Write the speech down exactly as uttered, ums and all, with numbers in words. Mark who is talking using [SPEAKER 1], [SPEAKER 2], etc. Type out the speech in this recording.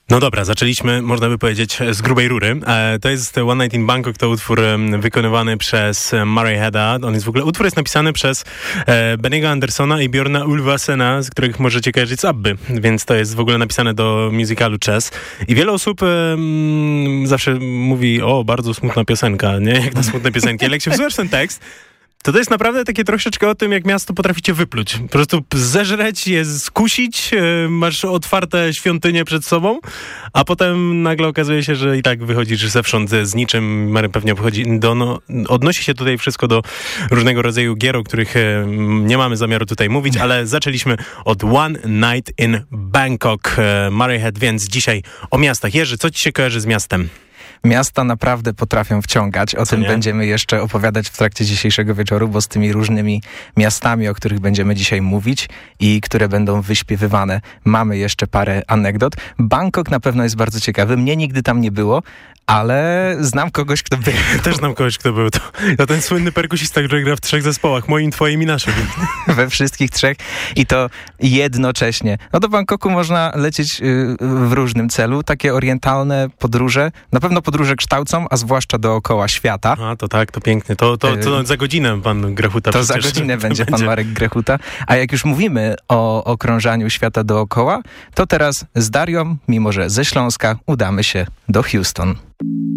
[SPEAKER 1] No dobra, zaczęliśmy, można by powiedzieć, z grubej rury. E, to jest One Night in Bangkok, to utwór um, wykonywany przez Murray Heada. On jest w ogóle, utwór jest napisany przez e, Benny'ego Andersona i Bjorna Ulvasena, z których możecie kojarzyć z Abby, więc to jest w ogóle napisane do musicalu Chess. I wiele osób e, zawsze mówi, o, bardzo smutna piosenka, nie? Jak na smutne piosenki. Ale jak się wsłuchasz ten tekst, to to jest naprawdę takie troszeczkę o tym, jak miasto potraficie wypluć. Po prostu zeżreć je, skusić, yy, masz otwarte świątynie przed sobą, a potem nagle okazuje się, że i tak wychodzisz zewsząd z niczym. Mary pewnie obchodzi, do, no, odnosi się tutaj wszystko do różnego rodzaju gier, o których yy, nie mamy zamiaru tutaj mówić, ale zaczęliśmy od One Night in Bangkok. Yy, Murray Head, więc dzisiaj o miastach. Jerzy, co ci się kojarzy z miastem?
[SPEAKER 2] Miasta naprawdę potrafią wciągać. O tym będziemy jeszcze opowiadać w trakcie dzisiejszego wieczoru, bo z tymi różnymi miastami, o których będziemy dzisiaj mówić i które będą wyśpiewywane, mamy jeszcze parę anegdot. Bangkok na pewno jest bardzo ciekawy. Mnie nigdy tam nie było, ale znam kogoś, kto był.
[SPEAKER 1] Też znam kogoś, kto był. To, to ten słynny perkusista, który gra w trzech zespołach. Moim, twoim i naszym.
[SPEAKER 2] We wszystkich trzech i to jednocześnie. No do Bangkoku można lecieć y, w różnym celu. Takie orientalne podróże, na pewno podróże kształcą, a zwłaszcza dookoła świata.
[SPEAKER 1] A, to tak, to pięknie. To, to, to za godzinę pan Grechuta.
[SPEAKER 2] To za godzinę będzie pan będzie. Marek Grechuta. A jak już mówimy o okrążaniu świata dookoła, to teraz z Darią, mimo że ze Śląska, udamy się do Houston.